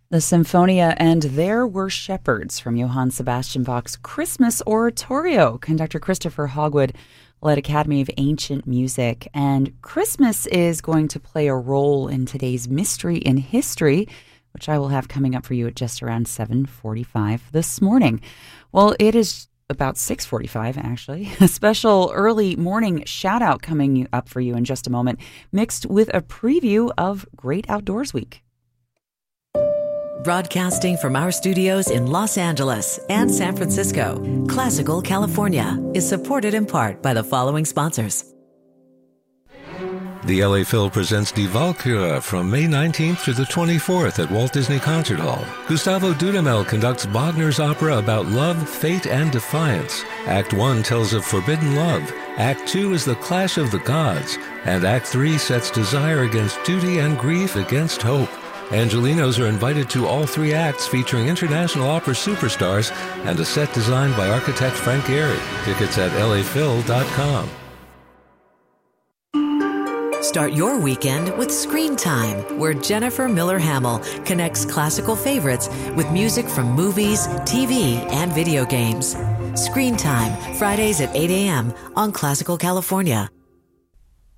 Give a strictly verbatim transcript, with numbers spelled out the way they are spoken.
The Symphonia and There Were Shepherds from Johann Sebastian Bach's Christmas Oratorio. Conductor Christopher Hogwood led Academy of Ancient Music. And Christmas is going to play a role in today's Mystery in History, which I will have coming up for you at just around seven forty-five this morning. Well, it is about six forty-five, actually. A special early morning shout-out coming up for you in just a moment, mixed with a preview of Great Outdoors Week. Broadcasting from our studios in Los Angeles and San Francisco, Classical California is supported in part by the following sponsors. The L A Phil presents Die Walküre from May nineteenth to the twenty-fourth at Walt Disney Concert Hall. Gustavo Dudamel conducts Wagner's opera about love, fate, and defiance. Act one tells of forbidden love. Act two is the clash of the gods. And Act three sets desire against duty and grief against hope. Angelinos are invited to all three acts featuring international opera superstars and a set designed by architect Frank Gehry. Tickets at L A Phil dot com. Start your weekend with Screen Time, where Jennifer Miller Hamill connects classical favorites with music from movies, T V, and video games. Screen Time, Fridays at eight a.m. on Classical California.